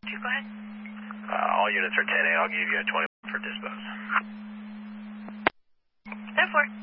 Go ahead. All units are 10-8. I'll give you a 20 for dispose. 10-4.